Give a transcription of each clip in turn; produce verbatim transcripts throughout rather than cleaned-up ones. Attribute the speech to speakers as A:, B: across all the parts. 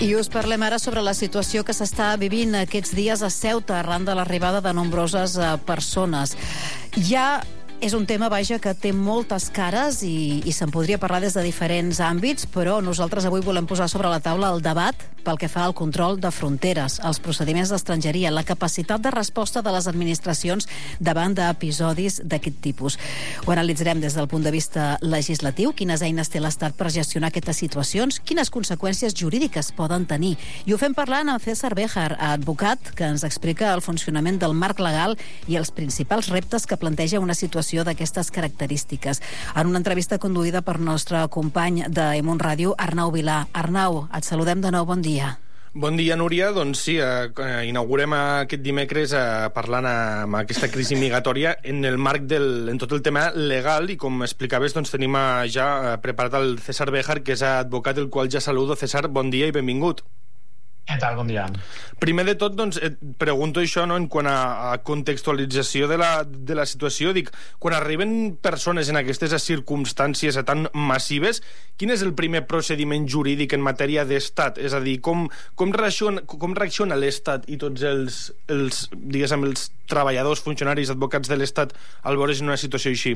A: I us parlem ara sobre la situació que s'està vivint aquests dies a Ceuta arran de l'arribada de nombroses persones. Ja és un tema, vaja, que té moltes cares i, i se'n podria parlar des de diferents àmbits, però nosaltres avui volem posar sobre la taula el debat pel que fa al control de fronteres, els procediments d'estrangeria, la capacitat de resposta de les administracions davant d'episodis d'aquest tipus. Ho analitzarem des del punt de vista legislatiu, quines eines té l'Estat per gestionar aquestes situacions, quines conseqüències jurídiques poden tenir. I ho fem parlant amb César Béjar, advocat, que ens explica el funcionament del marc legal i els principals reptes que planteja una situació d'aquestes característiques. En una entrevista conduïda per nostre company de Emun Ràdio, Arnau Vilà. Arnau, et saludem de nou, bon dia.
B: Bon dia, Núria. Doncs sí, eh, inaugurem aquest dimecres eh, parlant amb aquesta crisi migratòria en el marc del, en tot el tema legal, i com explicaves, doncs tenim eh, ja eh, preparat el César Béjar, que és advocat, el qual ja saludo. César, bon dia i benvingut.
C: Què tal? Bon dia.
B: Primer de tot, doncs, et pregunto això, no?, en quant a, a contextualització de la, de la situació. Dic, quan arriben persones en aquestes circumstàncies tan massives, quin és el primer procediment jurídic en matèria d'estat? És a dir, com, com, reacciona, com reacciona l'Estat i tots els, els, diguéssim, els treballadors, funcionaris, advocats de l'Estat al veure's en una situació així?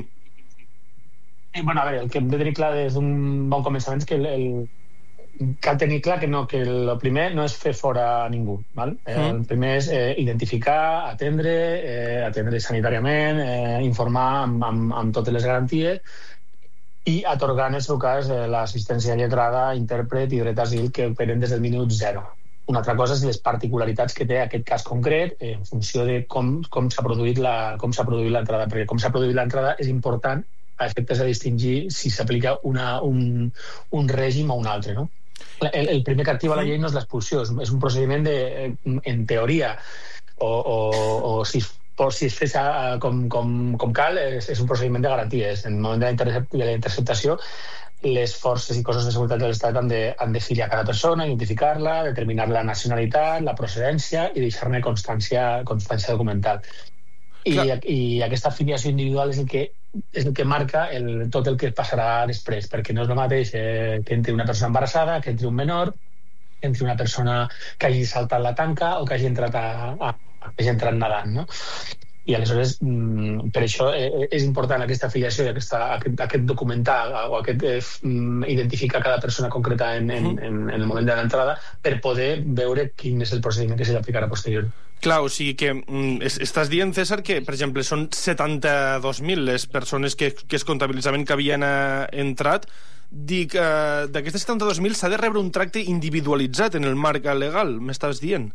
C: Eh, bueno, a veure, el que hem de tenir clar des d'un bon començament és que el, el cal tenir clar que no, que el primer no és fer fora a ningú, val? Mm. El primer és eh, identificar, atendre, eh, atendre sanitàriament, eh, informar amb, amb, amb totes les garanties i atorgar, en el seu cas, eh, l'assistència lletrada, intèrpret i dret d'asil que operen des del minut zero. Una altra cosa és les particularitats que té aquest cas concret eh, en funció de com, com s'ha produït la, com s'ha produït l'entrada, perquè com s'ha produït l'entrada és important a efectes de distingir si s'aplica una, un, un règim o un altre, no? El, el primer que activa la llei no és l'expulsió, és, és un procediment de, en teoria, o, o, o si, o si es fes com, com, com cal, és, és un procediment de garanties. En el moment de la, intercept, de la interceptació, les forces i cossos de seguretat de l'Estat han de, han de filiar cada persona, identificar-la, determinar la nacionalitat, la procedència i deixar-ne constància, constància documental. I, i aquesta afiliació individual és el que és el que marca el, tot el que passarà després, perquè no és el mateix eh, que entri una persona embarassada, que entri un menor, que entri una persona que hagi saltat la tanca o que hagi entrat, a, a, a, hagi entrat nedant, no? I aleshores, mm, per això eh, és important aquesta afiliació i aquesta, aquest, aquest documentar o aquest eh, identificar cada persona concreta en, en, en, en el moment de l'entrada per poder veure quin és el procediment que s'ha d'aplicar a posteriori.
B: Clar, o sigui que mm, estàs dient, César, que, per exemple, són setanta-dos mil les persones que, que es comptabilitzaven que havien eh, entrat. Dic, eh, d'aquestes setanta-dos mil s'ha de rebre un tracte individualitzat en el marc legal, m'estàs dient?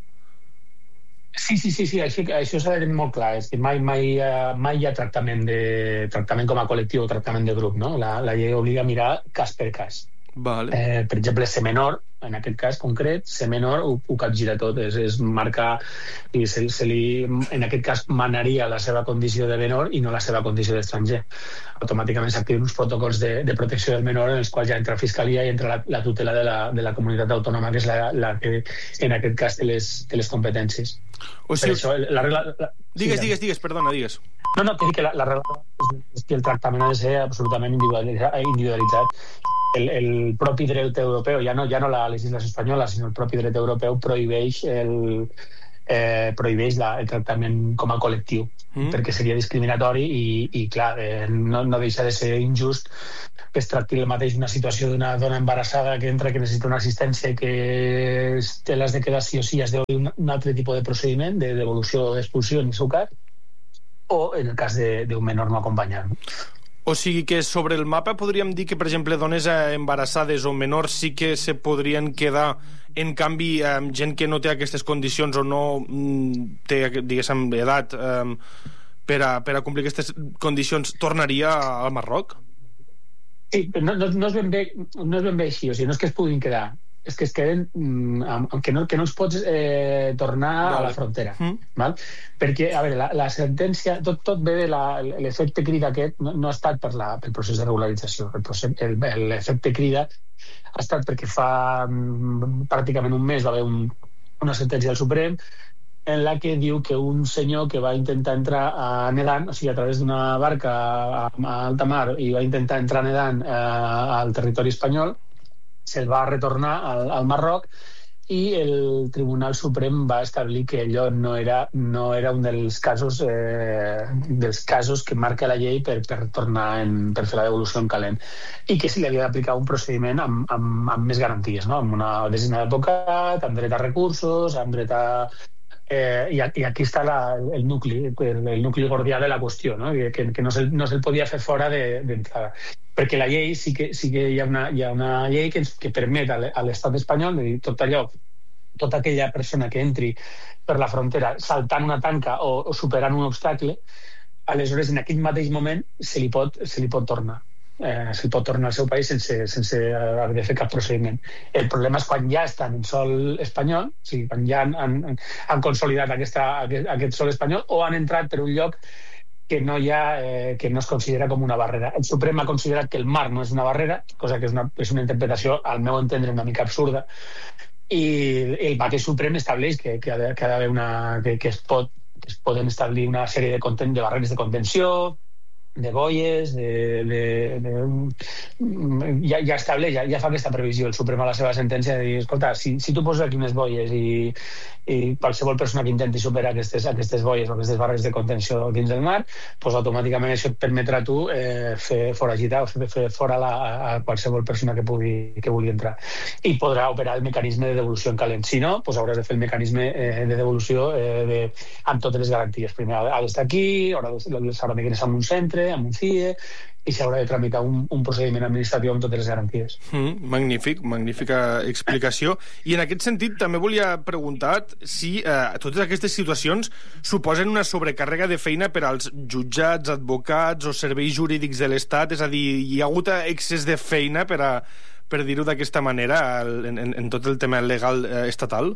C: Sí, sí, sí, sí. Això, això s'ha de tenir molt clar. És que mai, mai, uh, mai hi ha tractament, de, tractament com a col·lectiu o tractament de grup, no? La, la llei obliga a mirar cas per cas.
B: Vale.
C: Eh, per exemple, ser menor, en aquest cas concret, ser menor ho, ho capgira tot, és, és marcar, i se, se li, en aquest cas manaria la seva condició de menor i no la seva condició d'estranger. Automàticament s'activen uns protocols de, de protecció del menor en els quals ja entra Fiscalia i entra la, la tutela de la, de la comunitat autònoma, que és la, la que en aquest cas té les, té les competències.
B: O sigui,
C: això, la regla, la,
B: digues,
C: sí,
B: digues, digues, perdona, digues.
C: No, no, que la, la regla és que el tractament ha de ser absolutament individualitzat. El, el propi dret europeu, ja no, ja no la legislació espanyola, sinó el propi dret europeu prohibeix el, eh, prohibeix la, el tractament com a col·lectiu, mm. perquè seria discriminatori i, i clar, eh, no, no deixa de ser injust que es tracti el mateix una situació d'una dona embarassada que entra, que necessita una assistència, que té les de quedar sí o sí, es deu un, un altre tipus de procediment, de devolució o d'expulsió en el seu cas, o en el cas d'un menor no acompanyat.
B: O sigui que sobre el mapa podríem dir que, per exemple, dones embarassades o menors sí que se podrien quedar, en canvi, eh, gent que no té aquestes condicions o no mm, té, diguéssim, edat eh, per, a, per a complir aquestes condicions, tornaria al Marroc?
C: Sí, no, no, no, és ben bé, no és ben bé així, o sigui, no és que es puguin quedar, és que es queden mm, que, no, que no els pots eh, tornar vale. a la frontera, mm. val? Perquè, a veure, la, la sentència, tot, tot ve de l'efecte crida aquest, no, no ha estat per la, pel procés de regularització, l'efecte crida ha estat perquè fa mm, pràcticament un mes va haver un, una sentència del Suprem en la que diu que un senyor que va intentar entrar a nedant, o sigui, a través d'una barca a, a alta mar, i va intentar entrar nedant eh, al territori espanyol, se'l va retornar al, al Marroc i el Tribunal Suprem va establir que allò no era, no era un dels casos eh, dels casos que marca la llei per, per tornar en, per fer la devolució en calent, i que se li havia d'aplicar un procediment amb, amb, amb més garanties, no? Amb una designada d'advocat, amb dret a recursos, amb dret a... Eh, i, I aquí està la, el nucli, el, el nucli gordià de la qüestió, no? Que, que no se'l no se podia fer fora d'entrada. De, perquè la llei sí que, sí que hi, ha una, hi ha una llei que, que permet a l'estat espanyol de dir tot allò, tota aquella persona que entri per la frontera saltant una tanca o, o superant un obstacle, aleshores en aquell mateix moment se li pot, se li pot tornar. Eh, se li pot tornar al seu país sense, sense haver de fer cap procediment. El problema és quan ja estan en sol espanyol, o sigui, quan ja han, han, han consolidat aquesta, aquest, aquest sol espanyol o han entrat per un lloc que no, hi ha, eh, que no es considera com una barrera. El Suprem ha considerat que el mar no és una barrera, cosa que és una, és una interpretació, al meu entendre, una mica absurda, i el mateix Suprem estableix que, que, ha, de, que, ha d'haver una, que, que, es pot, que es poden establir una sèrie de, conten, de barreres de contenció, de boies, de, de, de, ja, ja estableix, ja, ja fa aquesta previsió el Suprem a la seva sentència de dir, escolta, si, si tu poses aquí unes boies i, i qualsevol persona que intenti superar aquestes, aquestes boies o aquestes barreres de contenció dins del mar, doncs automàticament això et permetrà a tu eh, fer foragitar o fer, fer fora la, a qualsevol persona que pugui, que vulgui entrar, i podrà operar el mecanisme de devolució en calent. Si no, doncs hauràs de fer el mecanisme eh, de devolució eh, de, amb totes les garanties. Primer ha d'estar aquí, haurà de que en un centre, amb un C I E, i s'haurà de tramitar un, un procediment administratiu amb totes les garanties.
B: Mm, magnífic, magnífica explicació. I en aquest sentit també volia preguntar si eh, totes aquestes situacions suposen una sobrecàrrega de feina per als jutjats, advocats o serveis jurídics de l'Estat, és a dir, hi ha hagut excés de feina, per, a, per dir-ho d'aquesta manera, en, en, en tot el tema legal eh, estatal?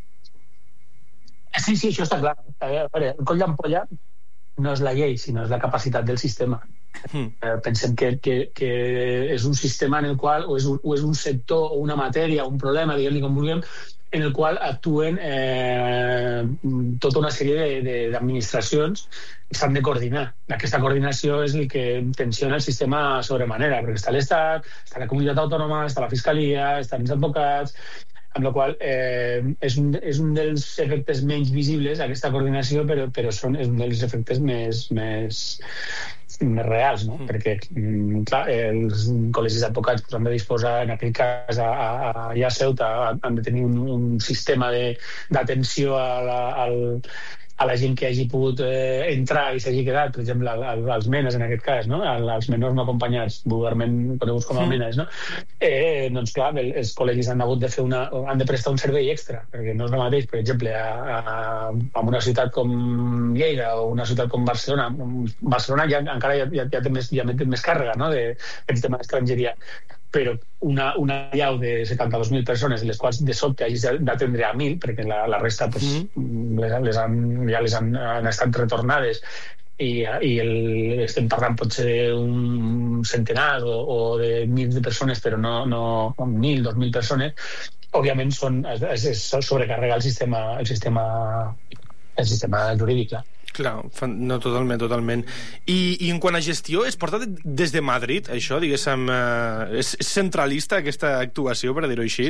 C: Sí, sí, això està clar. A veure, el coll d'ampolla no és la llei, sinó és la capacitat del sistema. Mm. Eh, pensem que, que, que és un sistema en el qual, o és un, o és un sector, o una matèria, un problema, diguem-li com vulguem, en el qual actuen eh, tota una sèrie d'administracions que s'han de coordinar. Aquesta coordinació és el que tensiona el sistema sobremanera, perquè està l'Estat, està la comunitat autònoma, està la Fiscalia, estan els advocats, amb la qual eh, és, un, és un dels efectes menys visibles, aquesta coordinació, però, però són, és un dels efectes més, més, més reals, no? Mm. Perquè, clar, els col·legis d'advocats pues, han de disposar, en aquell cas, a, a, a, a Ceuta, han de tenir un, un sistema d'atenció al a la gent que hagi pogut eh, entrar i s'hagi quedat, per exemple, als menes, en aquest cas, no? als menors no acompanyats, vulgarment coneguts com a menes, no? Eh, doncs clar, els col·legis han hagut de fer una, han de prestar un servei extra, perquè no és el mateix, per exemple, a, a, a una ciutat com Lleida o una ciutat com Barcelona. Barcelona ja, encara ja, ja, ja té més, ja té més càrrega, no? de, del tema d'estrangeria, però una, una llau de setanta-dos mil persones, les quals de sobte hagis d'atendre a mil, perquè la, la resta pues, mm. les, les han, ja les han, han estat retornades, i, i el, estem parlant potser d'un centenar o, o de mil de persones, però no, no mil, dos mil persones, òbviament són, és, és sobrecarregar el sistema, el sistema, el sistema jurídic, clar.
B: Clar, no, totalment, totalment. I, i en quant a gestió, es porta des de Madrid, això, diguéssim, eh, és centralista aquesta actuació, per dir-ho així?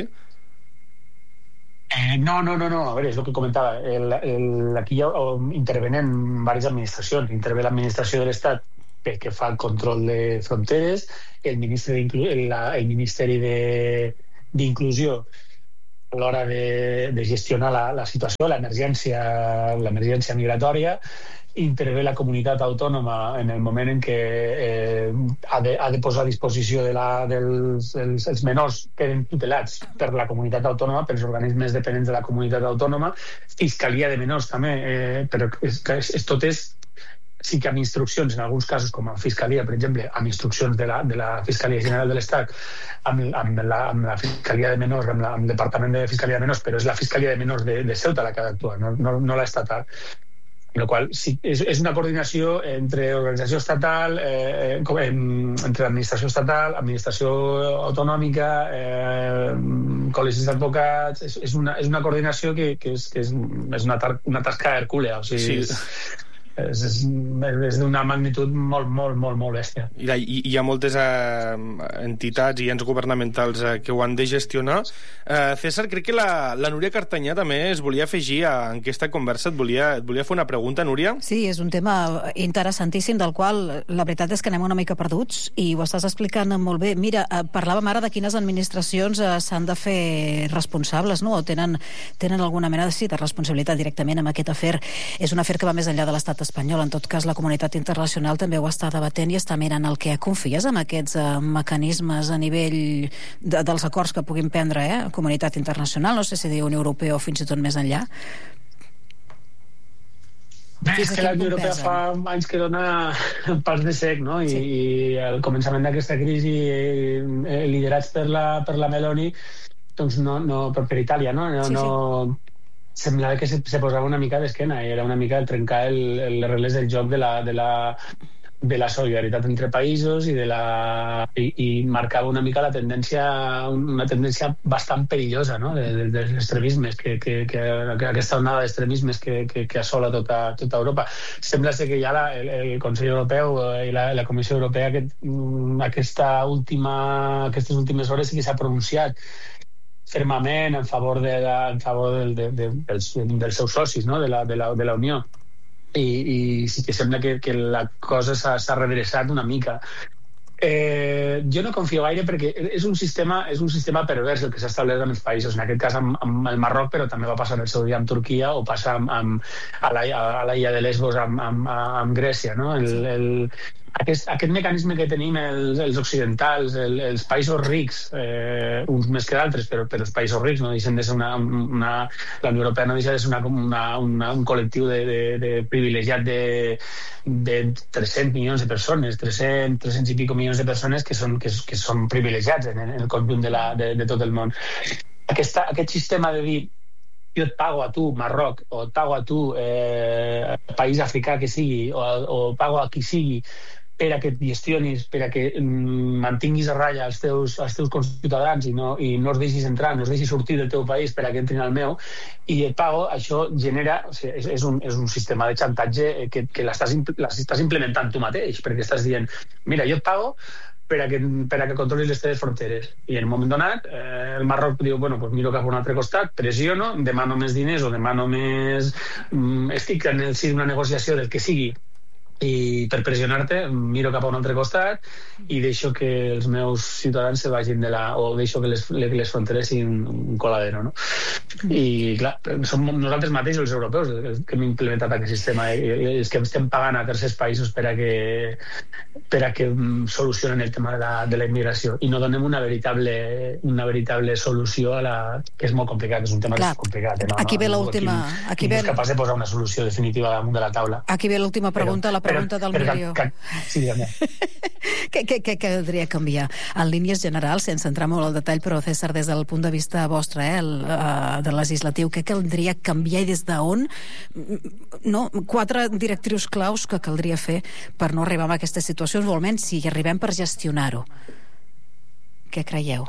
C: Eh, no, no, no, no, a veure, és el que comentava. El, el, aquí ja intervenen diverses administracions. Intervé l'administració de l'Estat pel que fa al control de fronteres, el Ministeri, el, el Ministeri d'Inclusió a l'hora de, de gestionar la, la situació, l'emergència l'emergència migratòria, intervé la comunitat autònoma en el moment en què eh, ha, de, ha de posar a disposició de la, dels els, els menors que queden tutelats per la comunitat autònoma, pels organismes dependents de la comunitat autònoma, fiscalia de menors també, eh, però és, és, és, tot és sí que amb instruccions, en alguns casos, com a Fiscalia, per exemple, amb instruccions de la, de la Fiscalia General de l'Estat, amb, amb, la, amb la Fiscalia de Menors, amb, la, amb el Departament de Fiscalia de Menors, però és la Fiscalia de Menors de, de Ceuta la que ha d'actuar, no, no, no l'estatal. En la qual sí, és, és una coordinació entre organització estatal, eh, com, eh, entre l'administració estatal, administració autonòmica, eh, col·legis d'advocats, és, és, una, és una coordinació que, que, és, que és, és una, tar, una tasca hercúlea, o sigui... Sí. és, és, és d'una magnitud molt, molt, molt, molt bèstia.
B: I hi ha moltes eh, entitats i ens governamentals eh, que ho han de gestionar. Eh, César, crec que la, la Núria Cartanyà també es volia afegir a aquesta conversa. Et volia, et volia fer una pregunta, Núria?
A: Sí, és un tema interessantíssim del qual la veritat és que anem una mica perduts i ho estàs explicant molt bé. Mira, eh, parlàvem ara de quines administracions eh, s'han de fer responsables, no? O tenen, tenen alguna mena de, sí, de responsabilitat directament amb aquest afer. És un afer que va més enllà de l'estat espanyol. En tot cas, la comunitat internacional també ho està debatent i està mirant el que. Confies en aquests eh, mecanismes a nivell de, dels acords que puguin prendre, eh? Comunitat internacional, no sé si diu Unió Europea o fins i tot més enllà?
C: Bé, és que la Unió Europea fa anys que dona pas de sec, no? I, sí. I al començament d'aquesta crisi, eh, liderats per la, per la Meloni, doncs no, no, per, per Itàlia, no? no,
A: sí, sí.
C: no semblava que se, se posava una mica d'esquena i era una mica el trencar el, el, les regles del joc de la, de la de la solidaritat entre països i de la i, i marcava una mica la tendència, una tendència bastant perillosa, no? de, de, dels extremismes, que, que, que, que aquesta onada d'extremismes que, que, que assola tota, tota Europa. Sembla ser que ja la, el, el Consell Europeu i la, la Comissió Europea que, aquesta última, aquestes últimes hores sí que s'ha pronunciat fermament en favor, de la, en favor del, de, de, dels, dels seus socis, no? de, la, de, la, de la Unió. I, i sí que sembla que, que la cosa s'ha redreçat una mica. Eh, jo no confio gaire perquè és un sistema, és un sistema pervers el que s'ha establert en els països, en aquest cas amb, amb el Marroc, però també va passar en el seu dia amb Turquia o passa amb, amb, a, la, a la illa de Lesbos amb, amb, amb Grècia, no? el, el, Aquest, aquest mecanisme que tenim els, els occidentals, el, els països rics, eh, uns més que d'altres, però, però els països rics no deixen de ser una, una, la Unió Europea no deixa de ser una, una, una, un col·lectiu de, de, de privilegiat de, de tres-cents milions de persones, tres-cents, tres-cents i pico milions de persones que són, que, que són privilegiats en, en el conjunt de, la, de, de tot el món. Aquesta, aquest sistema de dir jo et pago a tu, Marroc, o et pago a tu, eh, país africà que sigui, o, o pago a qui sigui, per a que et gestionis, per a que mm, mantinguis a ratlla els teus, els teus conciutadans i no, i no els deixis entrar, no els deixis sortir del teu país per a que entrin al meu, i et pago, això genera... O sigui, és, és, un, és un sistema de xantatge que, que l'estàs, l'estàs implementant tu mateix, perquè estàs dient, mira, jo et pago per a que, per a que controlis les teves fronteres. I en un moment donat, eh, el Marroc diu, bueno, pues miro cap a un altre costat, pressiono, demano més diners o demano més... Mm, estic en el si d'una negociació del que sigui, i per pressionar-te miro cap a un altre costat i deixo que els meus ciutadans se vagin de la... o deixo que les, les fronteres siguin un coladero, no? I clar, som nosaltres mateixos els europeus que hem implementat aquest sistema i és que estem pagant a tercers països per a que per a que solucionen el tema de la, de la immigració i no donem una veritable una veritable solució a la... que és molt complicat, és un tema clar, que és complicat, eh? no,
A: aquí ve
C: no,
A: l'última...
C: Aquí ve... no és capaç de posar una solució definitiva damunt de la taula.
A: Aquí ve l'última pregunta, però, la pregunta del
C: però,
A: milió.
C: Que, que, sí,
A: què, què, què caldria canviar? En línies generals, sense entrar molt al detall, però César, des del punt de vista vostre, eh, el, uh, del legislatiu, què caldria canviar i des d'on? No? Quatre directrius claus que caldria fer per no arribar a aquestes situacions, o almenys si arribem per gestionar-ho. Què creieu?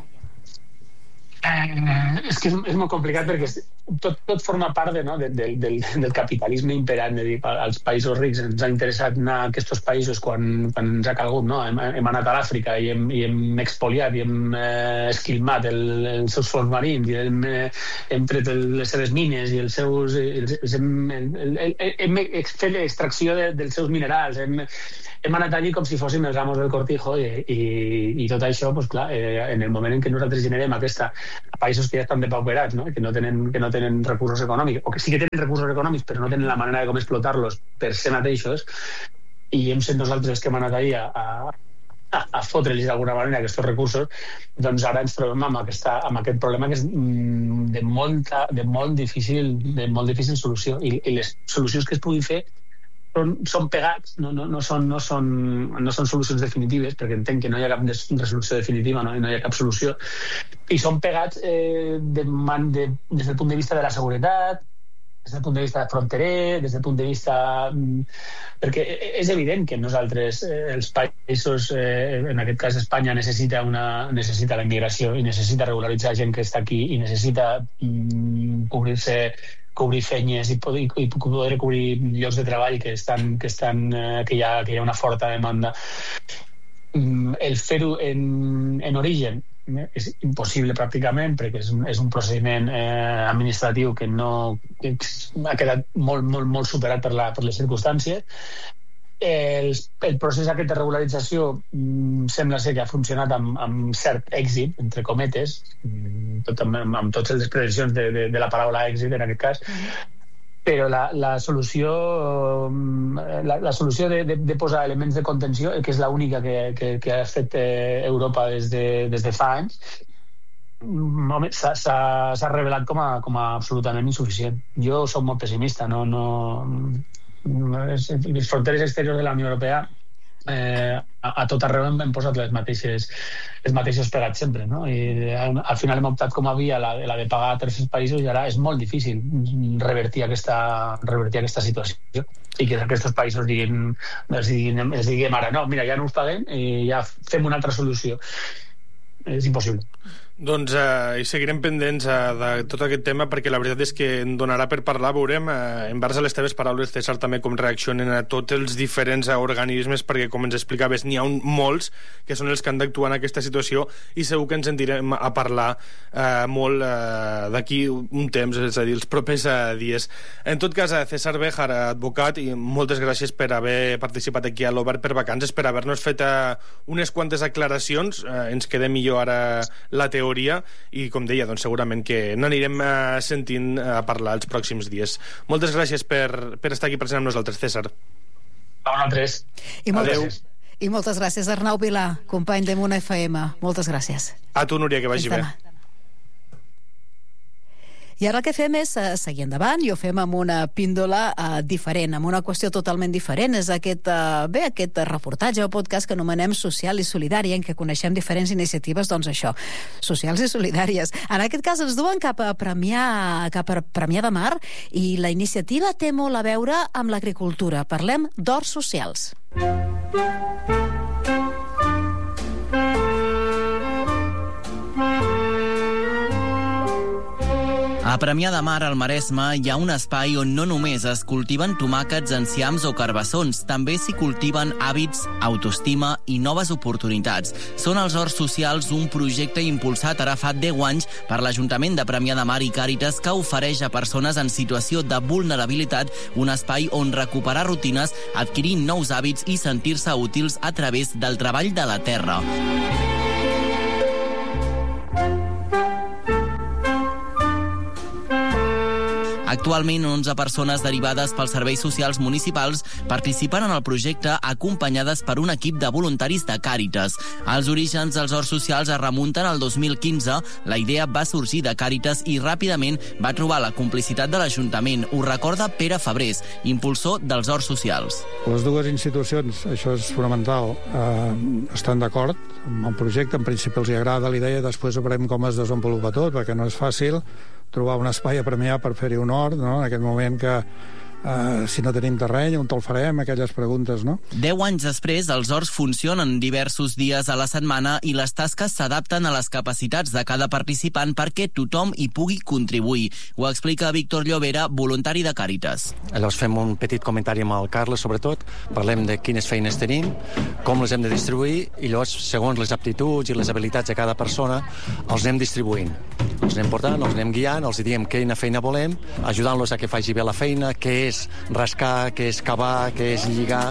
C: Eh, és que és, és molt complicat perquè tot, tot forma part de, no, de, de, del, del capitalisme imperant, de dir, als països rics ens ha interessat anar a aquests països quan, quan ens ha calgut, no? hem, hem anat a l'Àfrica i hem, i hem expoliat i hem eh, esquilmat el, els seus fons marins i hem, eh, hem tret el, les seves mines i els seus els, hem, el, el, el, hem fet l'extracció de, dels seus minerals, hem, hem anat allí com si fóssim els amos del cortijo i, i, i tot això, pues, clar, eh, en el moment en què nosaltres generem aquesta a països que ja estan depauperats, no? que, no tenen, que no tenen recursos econòmics, o que sí que tenen recursos econòmics però no tenen la manera de com explotar-los per ser mateixos, i hem sent nosaltres que hem anat ahir a, a, a fotre-los d'alguna manera aquests recursos, doncs ara ens trobem amb, aquesta, amb aquest problema que és de, molta, de, molt difícil, de molt difícil solució, i, i les solucions que es puguin fer Són, són pegats, no, no, no, són, no, són, no són solucions definitives, perquè entenc que no hi ha cap resolució definitiva, no, no hi ha cap solució, i són pegats eh, de, de, des del punt de vista de la seguretat, des del punt de vista fronterer, des del punt de vista... Perquè és evident que nosaltres, eh, els països, eh, en aquest cas Espanya, necessita, una, necessita la immigració i necessita regularitzar gent que està aquí i necessita mm, cobrir-se cobrir feines i poder, i poder cobrir llocs de treball que, estan, que, estan, eh, que, hi ha, que hi ha una forta demanda. El fer-ho en, en origen eh, és impossible pràcticament perquè és un, és un procediment eh, administratiu que no que ha quedat molt, molt, molt superat per, la, per les circumstàncies. El, el procés aquest de regularització mm, sembla ser que ha funcionat amb, amb cert èxit, entre cometes, tot amb, amb totes les previsions de, de, de la paraula èxit en aquest cas, però la, la solució la, la solució de, de, de posar elements de contenció, que és l'única que, que, que ha fet eh, Europa des de, des de fa anys, s'ha revelat com a, com a absolutament insuficient. Jo soc molt pessimista, no, no, les, les fronteres exteriors de la Unió Europea eh, a, a tot arreu hem, hem posat les mateixes els mateixos pegats sempre, no? I al final hem optat com a via la, la de pagar a tercers països i ara és molt difícil revertir aquesta, revertir aquesta situació i que aquests països diguin, els, diguin, els diguem ara, no, mira, ja no us paguem i ja fem una altra solució. És impossible.
B: Doncs eh, hi seguirem pendents eh, de tot aquest tema perquè la veritat és que en donarà per parlar. Veurem, eh, en vers a les teves paraules, César, també com reaccionen a tots els diferents eh, organismes, perquè com ens explicaves n'hi ha un, molts que són els que han d'actuar en aquesta situació i segur que ens sentirem a parlar eh, molt eh, d'aquí un temps, és a dir, els propers eh, dies. En tot cas, eh, César Béjar, advocat, i moltes gràcies per haver participat aquí a l'Obert per Vacances, per haver-nos fet eh, unes quantes aclaracions. Eh, ens queda millor ara la teoria i, com deia, doncs segurament que n'anirem eh, sentint a parlar els pròxims dies. Moltes gràcies per, per estar aquí present amb nosaltres, César.
C: A vosaltres.
A: I moltes, I moltes gràcies, Arnau Vilà, company de Munt F M. Moltes gràcies.
B: A tu, Núria, que vagi bé.
A: I ara el que fem és uh, seguir endavant i ho fem amb una píndola uh, diferent, amb una qüestió totalment diferent. És aquest, uh, bé, aquest reportatge o podcast que anomenem Social i Solidari, en què coneixem diferents iniciatives, doncs això, socials i solidàries. En aquest cas ens duen cap a Premià, cap a Premià de Mar i la iniciativa té molt a veure amb l'agricultura. Parlem d'horts socials.
D: A Premià de Mar, al Maresme, hi ha un espai on no només es cultiven tomàquets, enciams o carbassons, també s'hi cultiven hàbits, autoestima i noves oportunitats. Són els Horts Socials, un projecte impulsat ara fa deu anys per l'Ajuntament de Premià de Mar i Càritas, que ofereix a persones en situació de vulnerabilitat un espai on recuperar rutines, adquirir nous hàbits i sentir-se útils a través del treball de la terra. Actualment, onze persones derivades pels serveis socials municipals participen en el projecte acompanyades per un equip de voluntaris de Càritas. Els orígens dels Horts Socials es remunten al dos mil quinze. La idea va sorgir de Càritas i ràpidament va trobar la complicitat de l'Ajuntament. Ho recorda Pere Fabrés, impulsor dels Horts Socials.
E: Les dues institucions, això és fonamental, eh, estan d'acord amb el projecte. En principi els hi agrada la idea, després veurem com es desenvolupa tot, perquè no és fàcil trobar un espai a Premià per fer-hi un hort, no? En aquest moment que Uh, si no tenim terreny, on te'l farem, aquelles preguntes, no?
D: Deu anys després, els horts funcionen diversos dies a la setmana i les tasques s'adapten a les capacitats de cada participant perquè tothom hi pugui contribuir. Ho explica Víctor Llobera, voluntari de Càritas.
F: Llavors fem un petit comentari amb el Carles, sobretot, parlem de quines feines tenim, com les hem de distribuir, i llavors, segons les aptituds i les habilitats de cada persona, els anem distribuint. Els anem portant, els anem guiant, els diem quina feina volem, ajudant-los a que faci bé la feina, què és rascar, què és cavar, què és lligar.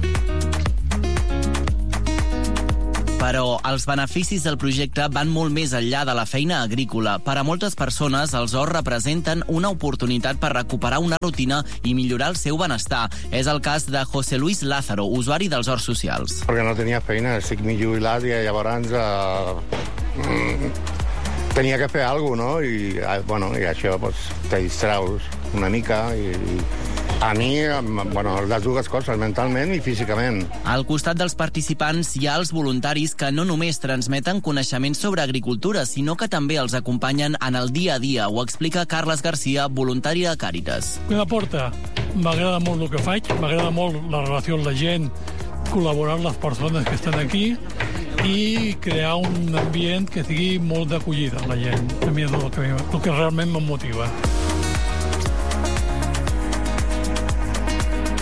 D: Però els beneficis del projecte van molt més enllà de la feina agrícola. Per a moltes persones, els horts representen una oportunitat per recuperar una rutina i millorar el seu benestar. És el cas de José Luis Lázaro, usuari dels Horts Socials.
G: Perquè no tenia feina, estic mig jubilat i llavors eh, tenia que fer alguna cosa, no? I, bueno, i això pues, te distraus una mica i... A mi, bueno, les dues coses, mentalment i físicament.
D: Al costat dels participants hi ha els voluntaris que no només transmeten coneixements sobre agricultura, sinó que també els acompanyen en el dia a dia. Ho explica Carles Garcia, voluntari de Càritas.
H: Què m'aporta? M'agrada molt el que faig, m'agrada molt la relació amb la gent, col·laborar amb les persones que estan aquí i crear un ambient que sigui molt d'acollida a la gent. A mi és el que, el que realment em motiva.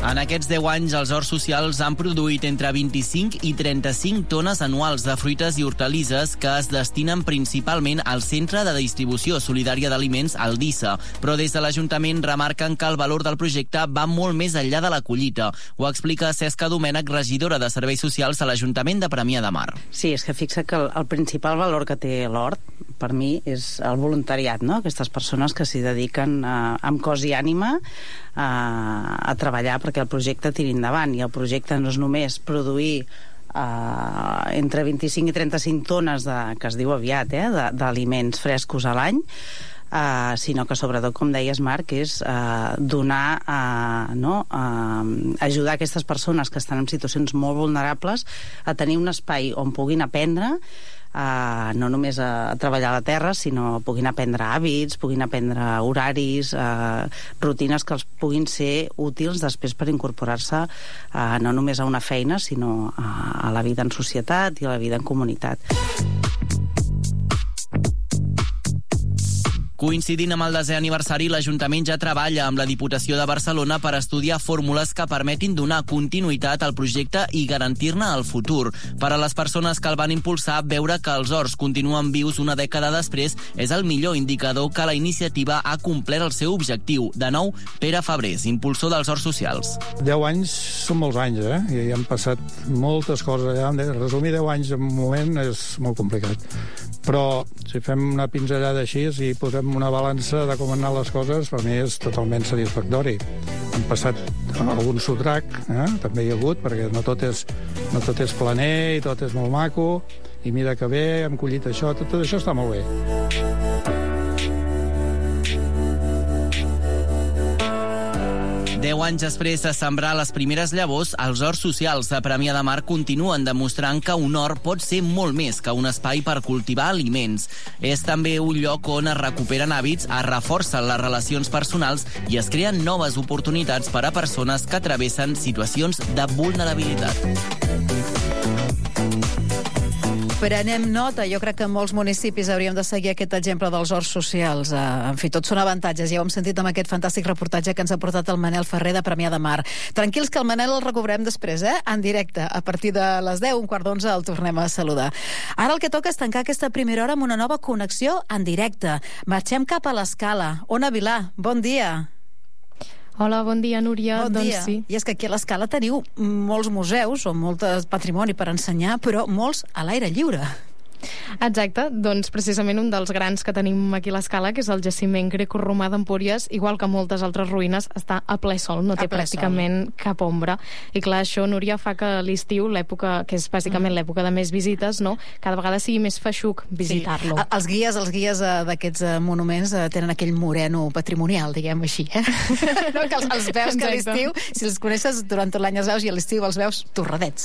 D: En aquests deu anys, els horts socials han produït entre vint-i-cinc i trenta-cinc tones anuals de fruites i hortalisses que es destinen principalment al Centre de Distribució Solidària d'Aliments, el DISA. Però des de l'Ajuntament remarquen que el valor del projecte va molt més enllà de la collita. Ho explica Cesca Domènech, regidora de Serveis Socials a l'Ajuntament de Premià de Mar.
I: Sí, és que fixa que el, el principal valor que té l'hort, per mi, és el voluntariat, no? Aquestes persones que s'hi dediquen eh, amb cos i ànima a, a treballar perquè el projecte tiri endavant. I el projecte no és només produir uh, entre vint-i-cinc i trenta-cinc tones, de, que es diu aviat, eh, d'aliments frescos a l'any, Uh, sinó que sobretot, com deies, Marc, és uh, donar, uh, no? uh, ajudar aquestes persones que estan en situacions molt vulnerables a tenir un espai on puguin aprendre, uh, no només a, a treballar a la terra, sinó puguin aprendre hàbits, puguin aprendre horaris, uh, rutines que els puguin ser útils després per incorporar-se uh, no només a una feina, sinó a, a la vida en societat i a la vida en comunitat.
D: Coincidint amb el desè aniversari, l'Ajuntament ja treballa amb la Diputació de Barcelona per estudiar fórmules que permetin donar continuïtat al projecte i garantir-ne el futur. Per a les persones que el van impulsar, veure que els horts continuen vius una dècada després és el millor indicador que la iniciativa ha complert el seu objectiu. De nou, Pere Fabrés, impulsor dels horts socials.
E: Deu anys són molts anys, eh? I han passat moltes coses allà. Resumir deu anys en un moment és molt complicat. Però si fem una pinzellada així i posem una balança de com han anat les coses, per mi és totalment satisfactori. Han passat algun sotrac, eh? També hi ha hagut, perquè no tot és, no tot és planer i tot és molt maco, i mira que bé, hem collit això, tot, tot això està molt bé.
D: Deu anys després de sembrar les primeres llavors, els horts socials de Premià de Mar continuen demostrant que un hort pot ser molt més que un espai per cultivar aliments. És també un lloc on es recuperen hàbits, es reforcen les relacions personals i es creen noves oportunitats per a persones que travessen situacions de vulnerabilitat.
A: Prenem nota. Jo crec que en molts municipis hauríem de seguir aquest exemple dels horts socials. En fi, tots són avantatges. Ja ho hem sentit amb aquest fantàstic reportatge que ens ha portat el Manel Ferrer de Premià de Mar. Tranquils, que el Manel el recobrem després, eh? En directe. A partir de les deu, un quart d'onze, el tornem a saludar. Ara el que toca és tancar aquesta primera hora amb una nova connexió en directe. Marxem cap a l'Escala. Ona Vilà, bon dia.
J: Hola, bon dia, Núria.
A: Bon
J: doncs
A: dia.
J: Sí.
A: I és que aquí a l'Escala teniu molts museus o molt patrimoni per ensenyar, però molts a l'aire lliure.
J: Exacte, doncs precisament un dels grans que tenim aquí a l'Escala, que és el jaciment grecorromà d'Empúries, igual que moltes altres ruïnes, està a ple sol, no té pràcticament cap ombra. I clar, això, Núria, fa que l'estiu, l'època, que és bàsicament mm. l'època de més visites, no, cada vegada sigui més feixuc visitar-lo.
A: Sí. Els guies, els guies d'aquests monuments tenen aquell moreno patrimonial, diguem així, eh? No, que els, els veus que a l'estiu, si els coneixes durant tot l'any els veus, i a l'estiu els veus torradets.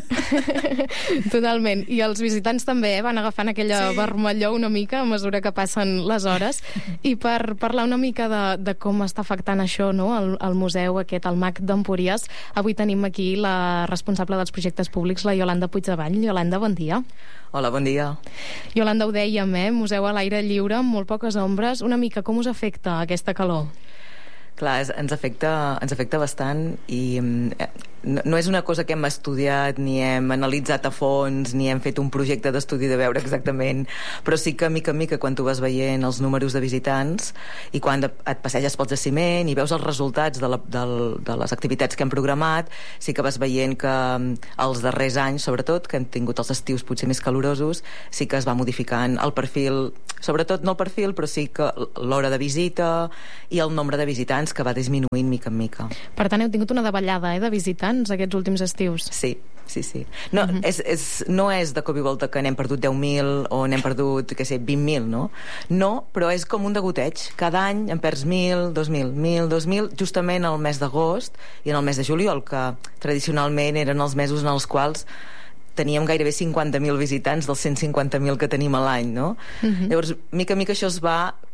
J: Totalment. I els visitants també, eh, van agafant aquella sí. vermellor una mica a mesura que passen les hores. I per parlar una mica de, de com està afectant això, no?, el, el museu aquest, el M A C d'Empúries, avui tenim aquí la responsable dels projectes públics, la Iolanda Puigdevall. Iolanda, bon dia.
K: Hola, bon dia.
J: Iolanda, ho dèiem, eh? Museu a l'aire lliure, amb molt poques ombres. Una mica, com us afecta aquesta calor?
K: Clar, ens afecta, ens afecta bastant i eh, no, no és una cosa que hem estudiat ni hem analitzat a fons ni hem fet un projecte d'estudi de veure exactament, però sí que mica en mica quan tu vas veient els números de visitants i quan et passeges pel jaciment i veus els resultats de, la, del, de les activitats que hem programat, sí que vas veient que els darrers anys, sobretot, que han tingut els estius potser més calorosos, sí que es va modificant el perfil, sobretot no el perfil, però sí que l'hora de visita i el nombre de visitants que va disminuint mica en mica.
J: Per tant, heu tingut una davallada eh, de visitants aquests últims estius?
K: Sí, sí, sí. No, uh-huh. és, és, no és de cop i volta que n'hem perdut deu mil o n'hem perdut, què sé, vint mil, no? No, però és com un degoteig. Cada any en perds mil, dos mil, mil, dos mil, justament al mes d'agost i en el mes de juliol, que tradicionalment eren els mesos en els quals teníem gairebé cinquanta mil visitants dels cent cinquanta mil que tenim a l'any, no? Uh-huh. Llavors, mica en mica això es va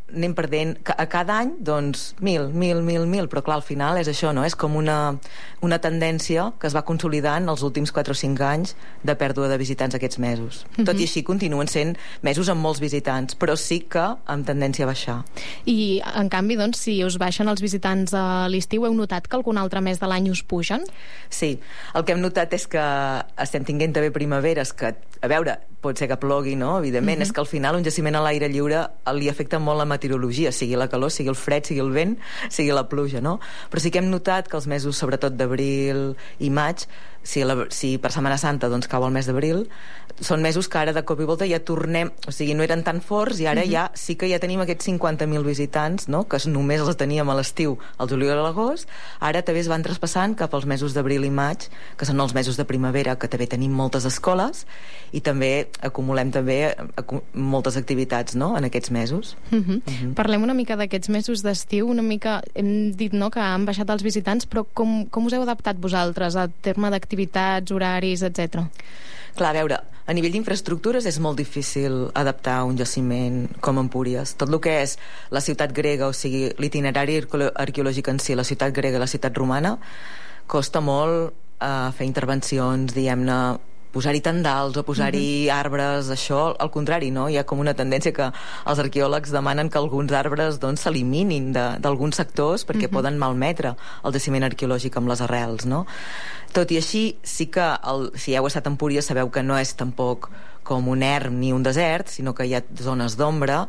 K: anem perdent a cada any, doncs, mil, mil, mil, mil, però clar, al final és això, no? És com una, una tendència que es va consolidant els últims quatre o cinc anys de pèrdua de visitants aquests mesos. Mm-hmm. Tot i així continuen sent mesos amb molts visitants, però sí que amb tendència a baixar.
J: I, en canvi, doncs, si us baixen els visitants a l'estiu, heu notat que algun altre mes de l'any us pugen?
K: Sí, el que hem notat és que estem tinguent també primaveres que, a veure, pot ser que plogui, no? Evidentment, mm-hmm. és que al final un jaciment a l'aire lliure li afecta molt la meteorologia, sigui la calor, sigui el fred, sigui el vent, sigui la pluja, no? Però sí que hem notat que els mesos, sobretot d'abril i maig, si, la, si per Setmana Santa doncs cau el mes d'abril, són mesos que ara de cop i volta ja tornem, o sigui, no eren tan forts i ara mm-hmm. ja sí que ja tenim aquests cinquanta mil visitants, no? Que només els teníem a l'estiu, al juliol i a l'agost, ara també es van traspassant cap als mesos d'abril i maig, que són els mesos de primavera, que també tenim moltes escoles i també acumulem també acu moltes activitats, no?, en aquests mesos.
J: Mm-hmm. Mm-hmm. Parlem una mica d'aquests mesos d'estiu, una mica, hem dit, no?, que han baixat els visitants, però com, com us heu adaptat vosaltres a terme d'activitats, horaris, etcètera?
K: Clar, a veure, a nivell d'infraestructures és molt difícil adaptar un jaciment com Empúries. Tot el que és la ciutat grega, o sigui, l'itinerari arqueològic en si, la ciutat grega i la ciutat romana, costa molt eh, fer intervencions, diguem-ne, posar-hi tendals o posar-hi mm-hmm. arbres, això, al contrari, no? Hi ha com una tendència que els arqueòlegs demanen que alguns arbres doncs s'eliminin d'alguns sectors perquè mm-hmm. poden malmetre el jaciment arqueològic amb les arrels, no? Tot i així, sí que el, si heu estat a Empúries sabeu que no és tampoc com un erm ni un desert, sinó que hi ha zones d'ombra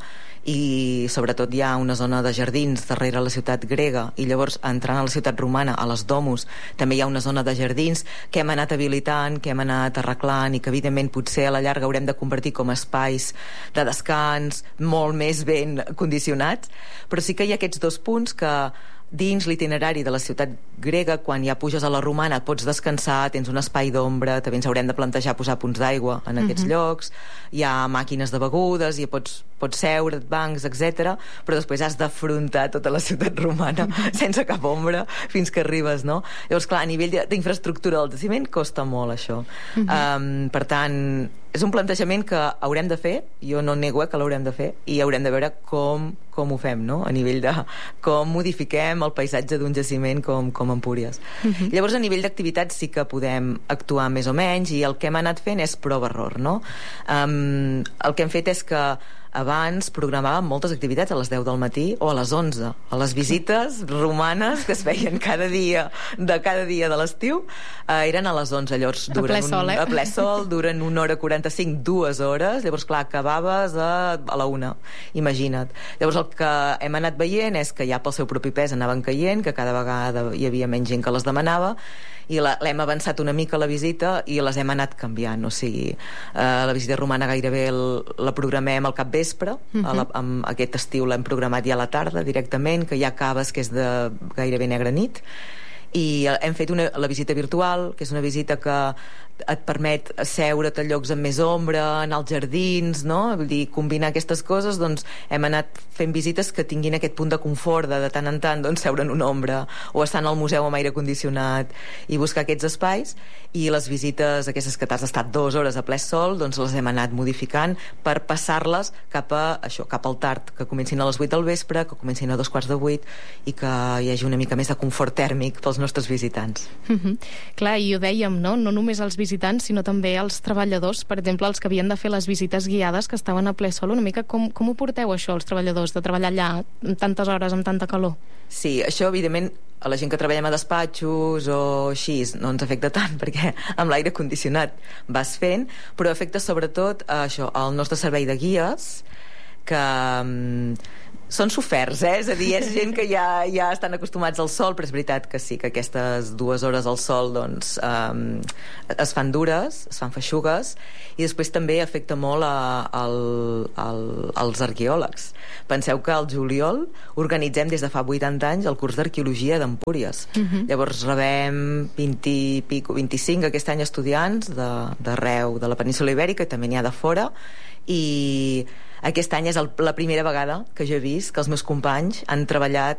K: i sobretot hi ha una zona de jardins darrere la ciutat grega i llavors entrant a la ciutat romana, a les domus també hi ha una zona de jardins que hem anat habilitant, que hem anat arreglant i que evidentment potser a la llarga haurem de convertir com a espais de descans molt més ben condicionats, però sí que hi ha aquests dos punts que dins l'itinerari de la ciutat grega, quan ja puges a la romana pots descansar, tens un espai d'ombra, també ens haurem de plantejar posar punts d'aigua en aquests uh-huh. llocs, hi ha màquines de begudes, i pots, pots seure, bancs, etcètera, però després has d'afrontar tota la ciutat romana sense cap ombra fins que arribes, no? Llavors, clar, a nivell d'infraestructura del jaciment costa molt això. Uh-huh. Um, per tant, és un plantejament que haurem de fer, jo no nego que l'haurem de fer, i haurem de veure com, com ho fem, no? A nivell de com modifiquem el paisatge d'un jaciment com, com Empúries. Uh-huh. Llavors, a nivell d'activitats sí que podem actuar més o menys, i el que hem anat fent és prova-error, no? Um, el que hem fet és que abans programàvem moltes activitats a les deu del matí o a les onze, a les visites romanes que es feien cada dia de cada dia de l'estiu, eh, eren a les onze, llavors duren
J: a ple sol,
K: un,
J: eh?
K: a ple sol, duren una hora quaranta-cinc, dues hores, llavors clar, acabaves a, a la una, imagina't. Llavors el que hem anat veient és que ja pel seu propi pes anaven caient, que cada vegada hi havia menys gent que les demanava, i l'hem avançat una mica la visita i les hem anat canviant, o sigui, eh, la visita romana gairebé el, la programem al capvespre, uh-huh. a la, amb aquest estiu l'hem programat ja a la tarda directament, que ja acabes, que és de gairebé negra nit, i hem fet una, la visita virtual, que és una visita que et permet asseure't a llocs amb més ombra, anar als jardins, no? Vull dir, combinar aquestes coses, doncs hem anat fent visites que tinguin aquest punt de confort de, de tant en tant doncs, seure en una ombra o estar al museu amb aire condicionat i buscar aquests espais, i les visites aquestes que t'has estat dues hores a ple sol, doncs les hem anat modificant per passar-les cap a això, cap al tard, que comencin a les vuit del vespre, que comencin a dos quarts de vuit i que hi hagi una mica més de confort tèrmic pels nostres visitants.
J: Mm-hmm. Clar, i ho dèiem, no? No només els visitants, sinó també els treballadors, per exemple, els que havien de fer les visites guiades, que estaven a ple sol, una mica com, com ho porteu això, els treballadors, de treballar allà amb tantes hores, amb tanta calor?
K: Sí, això evidentment a la gent que treballem a despatxos o així no ens afecta tant, perquè amb l'aire condicionat vas fent, però afecta sobretot a això, al nostre servei de guies, que um, són soferts, eh? És a dir, és gent que ja, ja estan acostumats al sol, però és veritat que sí, que aquestes dues hores al sol doncs, um, es fan dures, es fan feixugues, i després també afecta molt a, a, a, als arqueòlegs. Penseu que al juliol organitzem des de fa vuitanta anys el curs d'arqueologia d'Empúries. Uh-huh. Llavors rebem vint i pico, vint-i-cinc aquest any estudiants d'arreu de, de la península Ibèrica, i també n'hi ha de fora, i aquest any és el, la primera vegada que jo he vist que els meus companys han treballat